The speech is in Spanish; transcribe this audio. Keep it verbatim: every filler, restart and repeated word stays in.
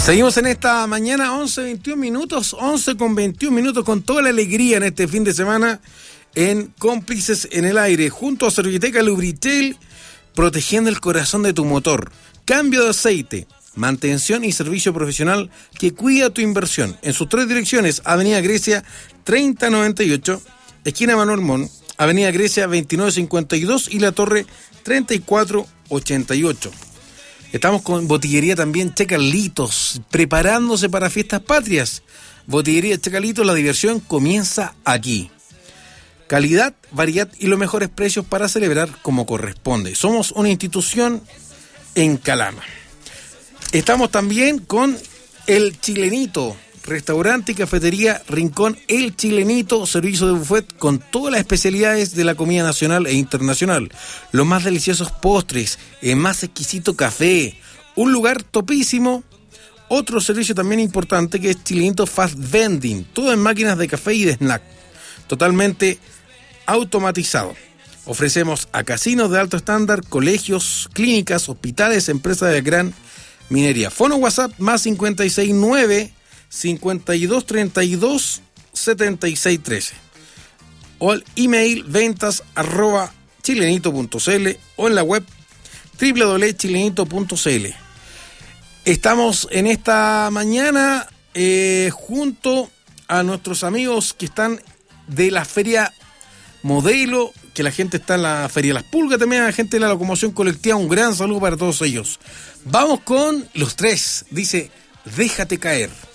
Seguimos en esta mañana, once veintiún minutos, once con veintiún minutos, con toda la alegría en este fin de semana en Cómplices en el Aire, junto a Serviteca Lubritel, protegiendo el corazón de tu motor. Cambio de aceite, mantención y servicio profesional que cuida tu inversión. En sus tres direcciones, Avenida Grecia treinta noventa y ocho, esquina Manuel Montt, Avenida Grecia veintinueve cincuenta y dos y La Torre treinta y cuatro ochenta y ocho. Estamos con Botillería también Che Carlitos, preparándose para fiestas patrias. Botillería Che Carlitos, la diversión comienza aquí. Calidad, variedad y los mejores precios para celebrar como corresponde. Somos una institución en Calama. Estamos también con El Chilenito, restaurante y cafetería Rincón El Chilenito, servicio de buffet con todas las especialidades de la comida nacional e internacional, los más deliciosos postres, el más exquisito café, un lugar topísimo. Otro servicio también importante que es Chilenito Fast Vending, todo en máquinas de café y de snack, totalmente automatizado. Ofrecemos a casinos de alto estándar, colegios, clínicas, hospitales, empresas de gran minería. Fono WhatsApp más cincuenta y seis nueve cincuenta y dos treinta y dos setenta y seis trece, o al email ventas arroba chilenito punto cl o en la web doble u doble u doble u punto chilenito punto cl. Estamos en esta mañana eh, junto a nuestros amigos que están de la Feria Modelo, que la gente está en la Feria de las Pulgas, también la gente de la locomoción colectiva. Un gran saludo para todos ellos. Vamos con los tres, dice Déjate Caer.